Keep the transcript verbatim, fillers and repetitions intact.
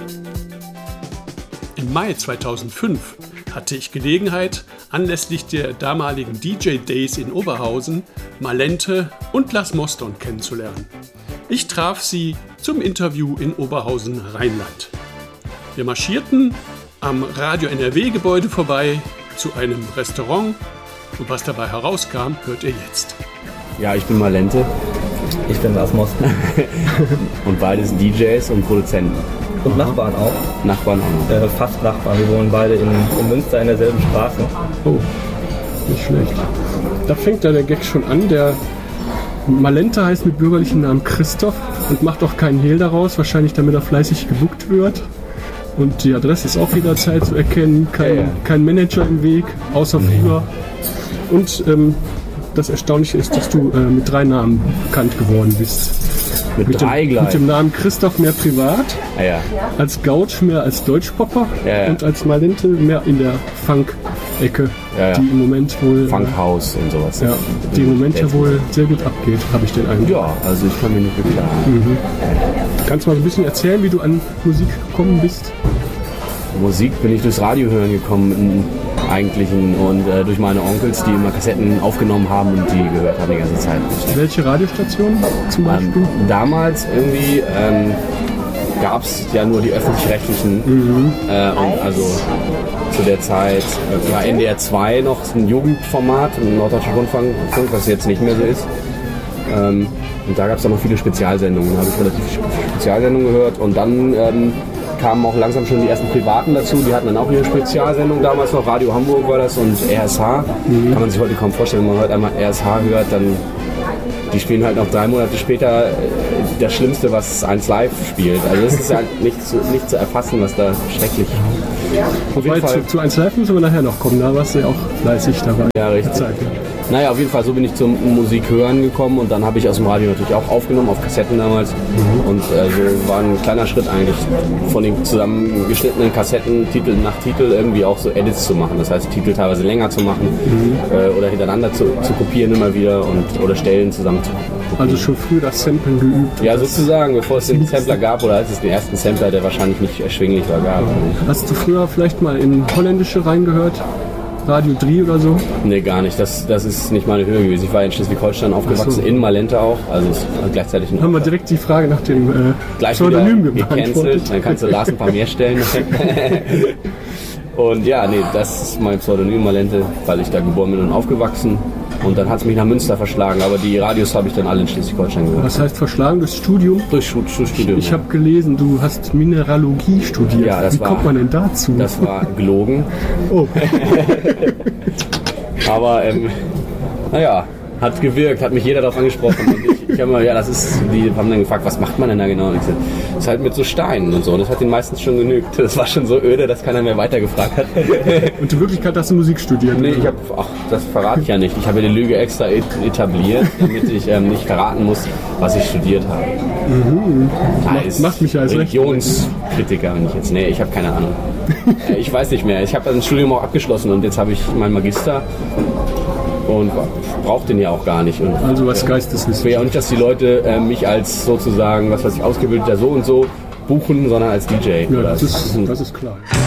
Im Mai zweitausendfünf hatte ich Gelegenheit, anlässlich der damaligen D J Days in Oberhausen Malente und Lars Moston kennenzulernen. Ich traf sie zum Interview in Oberhausen-Rheinland. Wir marschierten am Radio N R W-Gebäude vorbei zu einem Restaurant und was dabei herauskam, hört ihr jetzt. Ja, ich bin Malente. Ich bin Lars Moston. Und beides D Js und Produzenten. Und Nachbarn auch. Nachbarn auch. Äh, fast Nachbarn. Wir wohnen beide in, in Münster in derselben Straße. Oh, nicht schlecht. Da fängt da der Gag schon an. Der Malente heißt mit bürgerlichem Namen Christoph und macht auch keinen Hehl daraus, wahrscheinlich damit er fleißig gebuckt wird. Und die Adresse ist auch jederzeit zu erkennen. Kein, ja, ja. kein Manager im Weg, außer früher. Und ähm, das Erstaunliche ist, dass du äh, mit drei Namen bekannt geworden bist. Mit, mit drei dem, gleich? Mit dem Namen Christoph mehr privat, ah, ja. als Gauch mehr als Deutschpopper ja, ja. und als Malente mehr in der Funk-Ecke, ja, ja. die im Moment wohl... Funkhaus und sowas. Ja, die im Moment ja wohl sehr gut abgeht, habe ich den Eindruck. Ja, also ich kann mir nicht beklagen. Mhm. Kannst du mal so ein bisschen erzählen, wie du an Musik gekommen bist? Musik bin ich durchs Radio hören gekommen im Eigentlichen und äh, durch meine Onkels, die immer Kassetten aufgenommen haben und die gehört haben die ganze Zeit. Welche Radiostationen zum Beispiel? Ähm, damals irgendwie ähm, gab es ja nur die öffentlich-rechtlichen mhm. äh, und also zu der Zeit war N D R zwei noch ein Jugendformat, ein Norddeutscher Rundfunk, was jetzt nicht mehr so ist. Ähm, und da gab es dann noch viele Spezialsendungen, da habe ich relativ viele Spezialsendungen gehört und dann ähm, kamen auch langsam schon die ersten Privaten dazu, die hatten dann auch ihre Spezialsendung damals noch, Radio Hamburg war das und R S H, mhm. kann man sich heute kaum vorstellen, wenn man heute einmal R S H hört, dann die spielen halt noch drei Monate später das Schlimmste, was eins live spielt, also das ist ja nicht zu, nicht zu erfassen, was da schrecklich ist. Wobei zu, zu eins live müssen wir nachher noch kommen, da warst du ja auch fleißig dabei. Ja, richtig. Naja, auf jeden Fall, so bin ich zum Musik hören gekommen und dann habe ich aus dem Radio natürlich auch aufgenommen, auf Kassetten damals. Mhm. Und äh, so war ein kleiner Schritt eigentlich, von den zusammengeschnittenen Kassetten, Titel nach Titel, irgendwie auch so Edits zu machen. Das heißt, Titel teilweise länger zu machen mhm. äh, oder hintereinander zu, zu kopieren immer wieder und oder Stellen zusammen zu kopieren. Also schon früh das Samplen geübt? Ja, sozusagen, bevor es den Sampler gab oder als es den ersten Sampler, der wahrscheinlich nicht erschwinglich war, gab. Hast du früher vielleicht mal in holländische reingehört? Radio drei oder so? Nee, gar nicht. Das, das ist nicht meine Höhe gewesen. Ich war in Schleswig-Holstein aufgewachsen, so. In Malente auch. Also gleichzeitig haben wir direkt die Frage nach dem äh, Pseudonym gecancelt. Dann kannst du Lars ein paar mehr stellen. Und ja, nee, das ist mein Pseudonym Malente, weil ich da geboren bin und aufgewachsen. Und dann hat es mich nach Münster verschlagen, aber die Radios habe ich dann alle in Schleswig-Holstein gehört. Was heißt verschlagen? Durchs Studium? Durch Studium. Ich, ich habe gelesen, du hast Mineralogie studiert. Ja, das Wie war, kommt man denn dazu? Das war gelogen. Oh. Aber, ähm, naja, hat gewirkt, hat mich jeder darauf angesprochen. Und ich, ich habe mal, ja, das ist, die haben dann gefragt, was macht man denn da genau? Und ich gesagt, das ist halt mit so Steinen und so. Und das hat den meistens schon genügt. Das war schon so öde, dass keiner mehr weitergefragt hat. Und in Wirklichkeit hast du Musik studiert? Nee, ich habe, ach, das verrate ich ja nicht. Ich habe die Lüge extra etabliert, damit ich ähm, nicht verraten muss, was ich studiert habe. Mhm. Macht, macht mich ja als Religionskritiker, wenn ich jetzt, nee, ich habe keine Ahnung. Ich weiß nicht mehr. Ich habe das Studium auch abgeschlossen und jetzt habe ich meinen Magister. Und braucht den ja auch gar nicht. Und also was Geisteswissenschaft. Ich will ja auch nicht, dass die Leute äh, mich als sozusagen, was weiß ich, ausgebildeter so und so buchen, sondern als D J. Ja, das, das, ist, das ist klar.